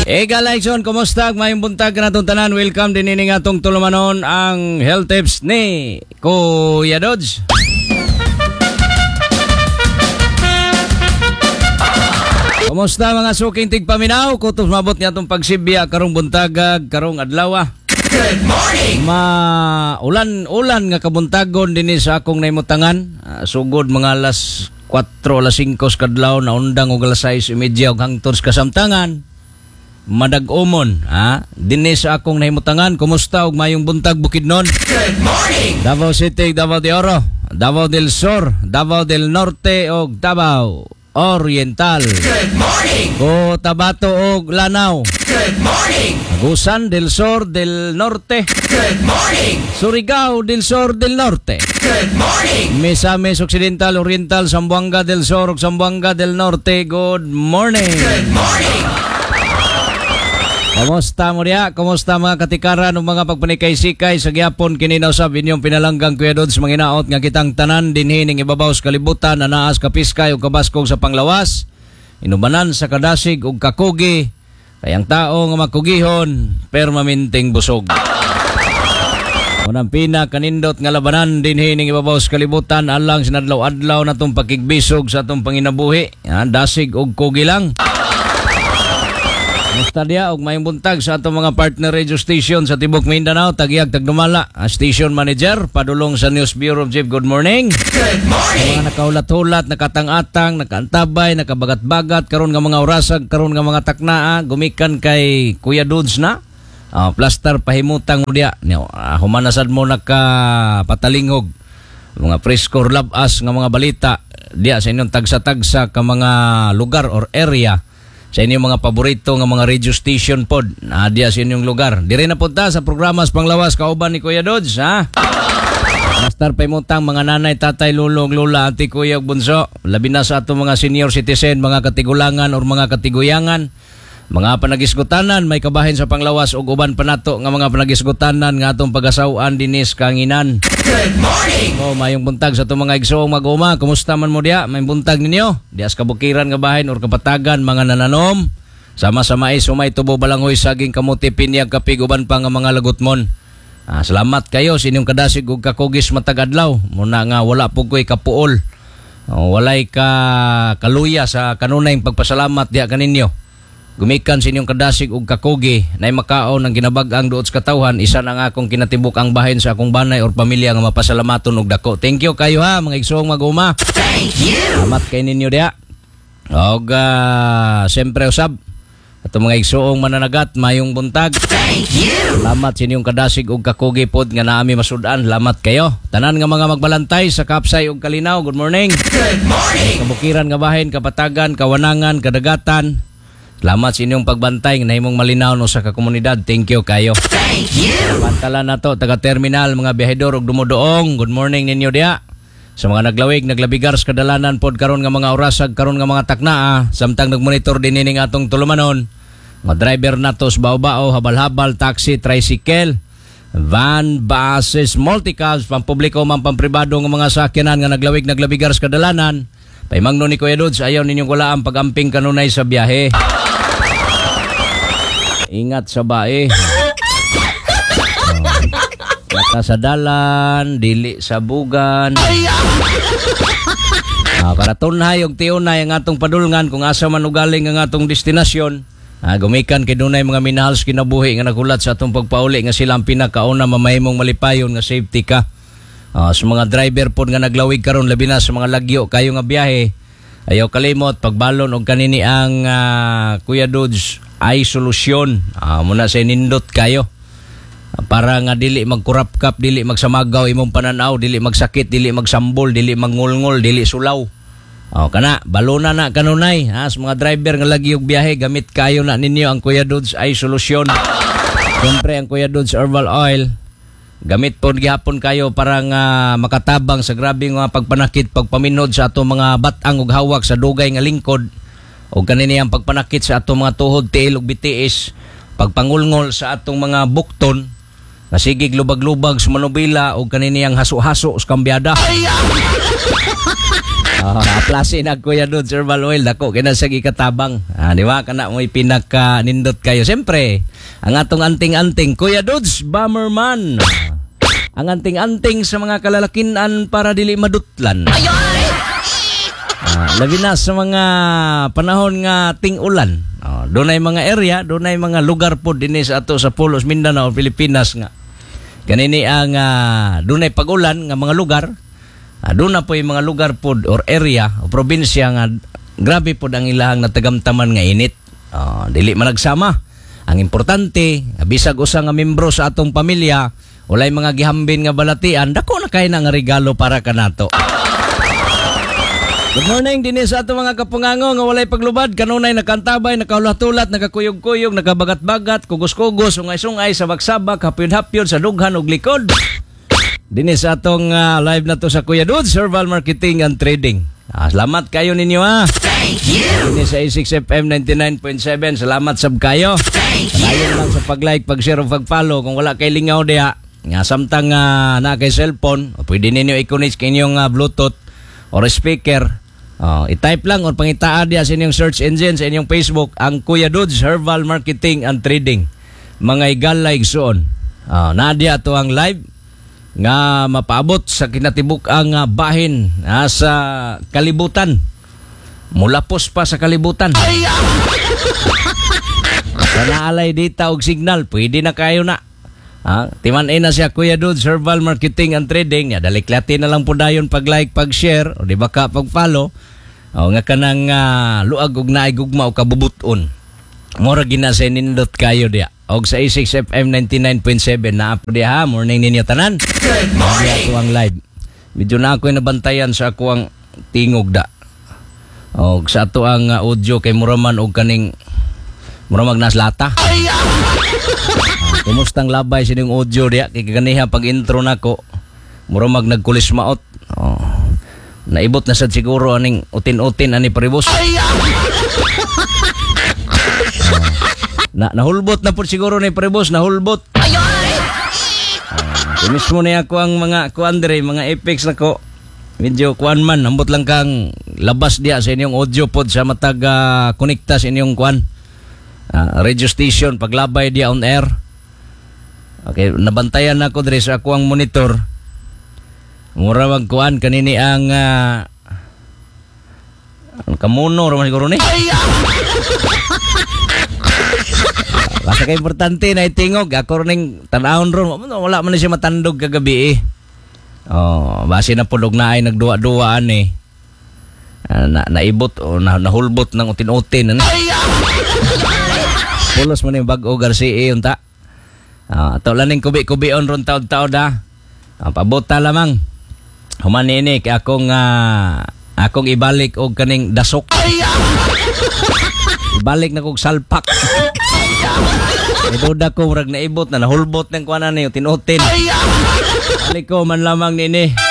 Galakson, kumusta? Mayong buntag na itong tanan. Welcome din ini nga itong tulumanon ang health tips ni Kuya Dodge. Kumusta mga suking tigpaminaw? Kutos mabot nga itong pagsibya karong buntagag, karong adlaw. Good morning! Ulan nga kabuntagon din sa akong naimutangan. Sugod mga alas 4, alas 5 kadlaw na undang og alas 6:30 og hangtod kasamtangan. Madag-umon, dinhi sa akong nahimutangan. Kumusta og mayong buntag Bukidnon? Good morning! Davao City, Davao de Oro, Davao del Sur, Davao del Norte og Davao Oriental. Good morning! Cotabato og Lanao. Good morning! Agusan del Sur del Norte. Good morning! Surigao del Sur del Norte. Good morning! Misamis Occidental, Oriental, Zamboanga del Sur ug Zamboanga del Norte. Good morning! Good morning! Kumusta mo diya? Kumusta mga katikaran o mga pagpanikay-sikay sa gyapon kininaw sa inyong pinalanggang Kuya Dodge manginaot nga kitang tanan dinhi ning ibabaw sa kalibutan na naas kapiskay o kabaskog sa panglawas inubanan sa kadasig ug kakugi kayang tao nga makugihon permanenteng busog. Unang pina kanindot nga labanan dinhi ning ibabaw sa kalibutan alang sinadlaw-adlaw natong pakigbisog sa atong panginabuhi. Dasig ug kugi lang. Mustadya og mayong buntag sa atong mga partner radio station sa Tibok Mindanao, Tagiag, Tagdumala, station manager, padulong sa News Bureau of Chief. Good morning. Good morning. Mga nakaulat-ulat, nakatang-atang, nakaantabay, nakabagat-bagat, karon nga mga orasag, karon nga mga taknaa, gumikan kay Kuya Dodge na. Plaster pahimutang mo diya. Humanasad mo nakapatalingog. Mga presko labas nga mga balita diya sa inyong tagsa-tagsa ka mga lugar or area. Sa inyong mga paborito nga mga radio station pod diya sa inyong lugar. Dire na punta sa programas panglawas kauban ni Kuya Dodge, Master paimutang mga nanay, tatay, lulong, lula, ati, kuya, bunso. Labi na sa atong mga senior citizen, mga katigulangan or mga katiguyangan. Mga panagisgutanan, may kabahin sa panglawas ug uban pa nato nga mga panagisgutanan nga atong pagasawan dinis kanginan. Good morning! Mayong buntag sa itong mga igsoong mag-uma. Kumusta man mo diya? May buntag ninyo? Dias kabukiran nga bahin or kapatagan, mga nananom. Sama-sama sumay tubo balangoy saging kamuti pinyag kapiguban pa nga mga lagutmon. Salamat kayo sa inyong kadasig ug kakugis matag adlaw. Muna nga wala po ko'y kapuol. Walay ka kaluya sa kanunay pagpasalamat diya kaninyo. Gumikan sa inyong kadasig ug kakugi na makaon ng ginabag-ang duot sa katawhan, isa na nga akong kinatibuk ang bahin sa akong banay or pamilya nga mapasalamaton og dako. Thank you kayo mga igsoong mag-uma. Thank you! Salamat kay ninyo diya. Og siyempre usab atong mga igsoong mananagat mayong buntag. Thank you! Salamat sa inyong kadasig ug kakugi pod nga naami masudan. Salamat kayo. Tanan nga mga magbalantay sa Kapsay ug Kalinaw. Good morning. Good morning! Kabukiran nga bahin, kapatagan, kawanangan, kadagatan. Salamat sa inyong pagbantay na himong malinaw no sa kakomunidad. Thank you kayo. Thank you! Pantala na to, taga-terminal, mga biyahedor ug dumudoong. Good morning ninyo diya. Sa mga naglawig, naglabigar sa kadalanan pod karon nga mga orasag, karon nga mga taknaa, samtang nagmonitor din ini nga atong tulumanon. Mga driver nato sa bao-bao, habal-habal, taxi, tricycle, van, buses, multicabs, pampubliko man pampribado nga mga sakyanan nga naglabigar sa kadalanan. Paimangno ni Kuya Dodge, ayaw ninyong wala ang pag-amping kanunay sa biyahe. Ingat sa bae. Kata sa dalan, dili sa bugan. Para tunhay og tiunay ang atong padulngan kung asa man ugaling ang atong destinasyon. Gumikan kay dunay mga minahals kinabuhi nga nagulat sa atong pagpauli nga sila ang pinakauna mamahimong malipayon nga safety ka. Sa mga driver pod nga naglawig karon labi na sa mga lagyo kayo nga biyahe. Ayaw kalimot pagbalon og kanini ang Kuya Dodge ay solusyon. Muna sa nindot kayo. Para nga dili magkurap-kap, dili magsamagaw imong pananaw, dili magsakit, dili magsambol, dili mangulngol, dili sulaw. Kana, balona na kanunay. Sa mga driver nga lagi og biyahe, gamit kayo na ninyo ang Kuya Dodge ay solusyon. Siyempre ang Kuya Dodge Herbal Oil, gamit po gihapon kayo para nga makatabang sa grabe nga pagpanakit, pagpaminod sa atong mga batang ug hawak sa dugay nga lingkod. O kanini ang pagpanakit sa atong mga tuhod, tiil ug bitiis, pagpangulngol sa atong mga bukton, nasigig lubag-lubag sa manubila o kanini ang haso-haso sa kambyada. Aplasin na Kuya Dudes Herbal Oil dako kina sa gikatabang. Di ba kana mo'y pinaka nindot kayo. Siyempre, ang atong anting-anting Kuya Dudes Bomberman. Ang anting-anting sa mga kalalakinan para dili madutlan. Labi na sa mga panahon nga ting-ulan. Doon ay mga area, doon ay mga lugar po din sa ato sa Pulos, Mindanao, Pilipinas nga. Ganini ang doon ay pag-ulan nga mga lugar. Doon na po yung mga lugar po or area o probinsya nga grabe po ang ilahang natagamtaman nga init. Dili man nagsama. Ang importante, bisag usa nga membro sa atong pamilya, walay mga gihambin nga balatian, dako na kay nga regalo para kanato. Good morning din sa ato mga kapungango nga walay paglubad, kanunay nakantabay, nakaulat-ulat, nakakuyog-kuyog, nakabagat-bagat, kugos-kugos, ungay-sungay, sabak-sabak, hapyod-hapyod sa dughan ug likod. Din sa atong live na to sa Kuya Dudes Herbal Marketing and Trading. Salamat kayo ninyo Thank you. Din sa A6 FM 99.7, salamat sab kayo. Thank Padayon lang sa pag-like, pag-share ug pag-follow kung wala kay lingaw diha. Nga samtang na kay cellphone, pwede ninyo i-connect kay inyong Bluetooth or speaker. I-type lang o pangitaan diya sa inyong search engine sa inyong Facebook ang Kuya Dudes Herbal Marketing and Trading. Mga igalay igsoon. Nadia to ang live nga mapaabot sa kinatibuk ang bahin sa kalibutan. Mulapos pa sa kalibutan. Sa naalay data og signal, pwede na kayo na. Timan na siya Kuya Dudes Herbal Marketing and Trading. Daliklati na lang po dayon pag-like, pag-share, o di ba ka pag-follow. Nga kanang luag og naay gugma o kabubuton. Mura ginasenindot kayo diya. Og sa A6 FM 99.7 na po diya. Morning ninyo tanan. Good morning. Ako ang live. Medyo na ako'y nabantayan sa ako ang tingog da. Og sa ato ang audio kay muraman og kaning muramag naslata. Kumustang labay sining audio diya kay ganiha pag intro nako muramag nagkulis maot. Naibot na sad siguro aning utin-utin ani paribos. Nahulbot na po siguro ni paribos, nahulbot. Mismo na ako ang mga kuandre, mga apex nako. Medyo kuan man, ambot lang kang labas diya sa inyong audio pod sa matag konekta sa inyong kuan. Radio station paglabay diya on air. Okay, nabantayan ako diri sa ako ang monitor. Mura wag kuan kanini ang kamuno ra man siguro ni. Basta kay importante na itingog ako ning tan-awon ron wala man siya matandog kagabi base na pulog na ay nagduwa-duwaan naibot o nahulbot ng utin-utin pulos man yung bag-o Garcia unta ato laning kubi-kubion ron taod-taod pabota lamang human ini kay akong ibalik og kaning dasok ibalik na kog salpak. Iduda ko murag naibot na nahulbot ng kuanan niyo tinutin. Balik ko man lamang nini.